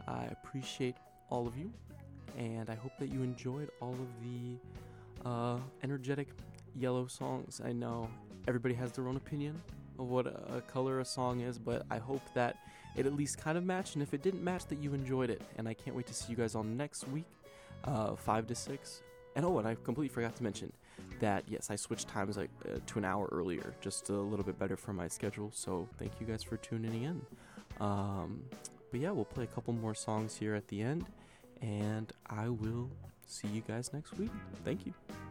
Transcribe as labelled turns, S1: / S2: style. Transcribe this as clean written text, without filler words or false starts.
S1: I appreciate all of you, and I hope that you enjoyed all of the energetic yellow songs. I know everybody has their own opinion of what a color a song is, but I hope that it at least kind of matched, and if it didn't match, that you enjoyed it. And I can't wait to see you guys on next week, 5 to 6. And I completely forgot to mention that, yes, I switched times to an hour earlier, just a little bit better for my schedule, so thank you guys for tuning in. But yeah, we'll play a couple more songs here at the end, and I will see you guys next week. Thank you.